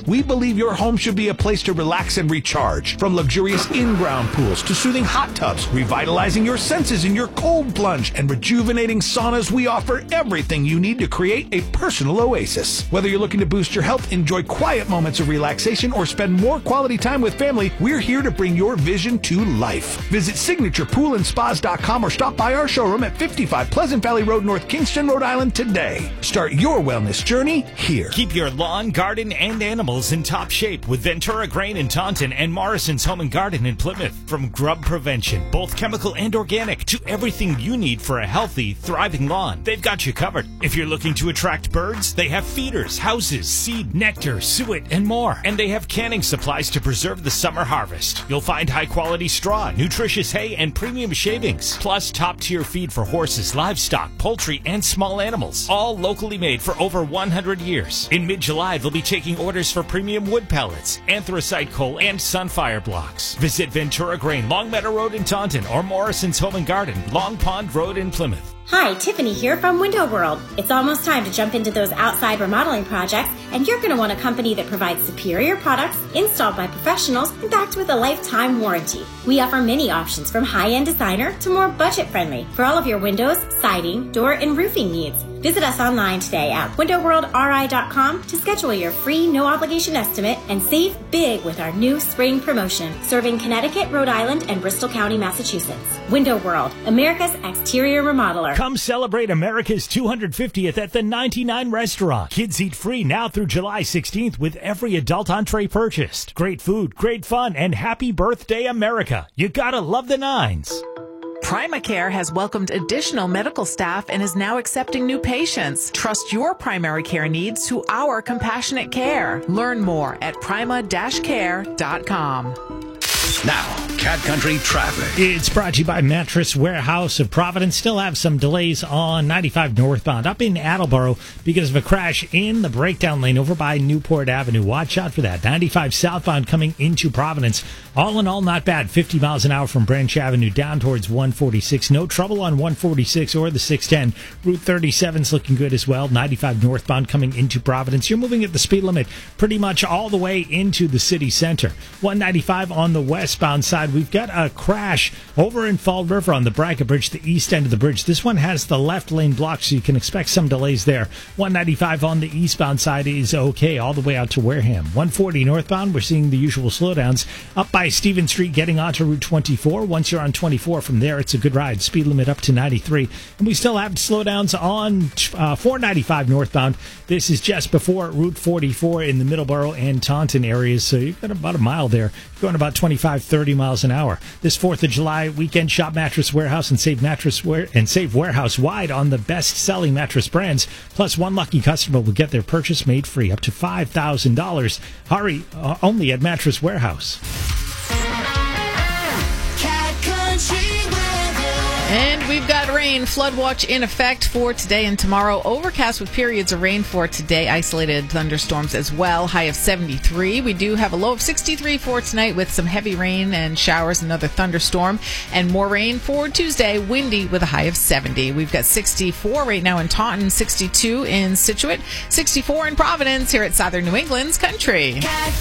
We believe your home should be a place to relax and recharge. From luxurious in-ground pools to soothing hot tubs, revitalizing your senses in your cold plunge, and rejuvenating saunas, we offer everything you need to create a personal oasis. Whether you're looking to boost your health, enjoy quiet moments of relaxation, or spend more quality time with family, we're here to bring your vision to life. Visit SignaturePoolandSpas.com or stop by our showroom at 55 Pleasant Valley Road, North Kingston, Rhode Island today. Start your wellness journey here. Keep your lawn, garden, and animals in top shape with Ventura Grain in Taunton and Morrison's Home and Garden in Plymouth. From grub prevention, both chemical and organic, to everything you need for a healthy, thriving lawn, they've got you covered. If you're looking to attract birds, they have feeders, houses, seed, nectar, suet, and more. And they have canning supplies to preserve the summer harvest. You'll find high-quality straw, nutritious hay, and premium shavings, plus top-tier feed for horses, livestock, poultry, and small animals, all locally made for over 100 years. In mid-July, they'll be taking orders for premium wood pellets, anthracite coal, and sunfire blocks. Visit Ventura Grain, Longmeadow Road in Taunton, or Morrison's Home and Garden, Long Pond Road in Plymouth. Hi, Tiffany here from Window World. It's almost time to jump into those outside remodeling projects, and you're going to want a company that provides superior products, installed by professionals, and backed with a lifetime warranty. We offer many options from high-end designer to more budget-friendly for all of your windows, siding, door, and roofing needs. Visit us online today at windowworldri.com to schedule your free no-obligation estimate and save big with our new spring promotion, serving Connecticut, Rhode Island, and Bristol County, Massachusetts. Window World, America's exterior remodeler. Come celebrate America's 250th at the 99 Restaurant. Kids eat free now through July 16th with every adult entree purchased. Great food, great fun, and happy birthday, America. You gotta love the nines. PrimaCare has welcomed additional medical staff and is now accepting new patients. Trust your primary care needs to our compassionate care. Learn more at prima-care.com. Now, Cat Country traffic. It's brought to you by Mattress Warehouse of Providence. Still have some delays on 95 northbound up in Attleboro because of a crash in the breakdown lane over by Newport Avenue. Watch out for that. 95 southbound coming into Providence. All in all, not bad. 50 miles an hour from Branch Avenue down towards 146. No trouble on 146 or the 610. Route 37's looking good as well. 95 northbound coming into Providence. You're moving at the speed limit pretty much all the way into the city center. 195 on the westbound side. We've got a crash over in Fall River on the Brackett Bridge, the east end of the bridge. This one has the left lane blocked, so you can expect some delays there. 195 on the eastbound side is okay all the way out to Wareham. 140 northbound, we're seeing the usual slowdowns up by Stephen Street getting onto Route 24. Once you're on 24 from there, it's a good ride. Speed limit up to 93. And we still have slowdowns on 495 northbound. This is just before Route 44 in the Middleborough and Taunton areas, so you've got about a mile there. Going about 25-30 miles an hour. This 4th of July weekend, shop Mattress Warehouse and save save Warehouse wide on the best-selling mattress brands. Plus, one lucky customer will get their purchase made free up to $5,000. Hurry, only at Mattress Warehouse. And we've got rain, flood watch in effect for today and tomorrow. Overcast with periods of rain for today. Isolated thunderstorms as well. High of 73. We do have a low of 63 for tonight with some heavy rain and showers, another thunderstorm. And more rain for Tuesday. Windy with a high of 70. We've got 64 right now in Taunton, 62 in Scituate, 64 in Providence here at Southern New England's Country.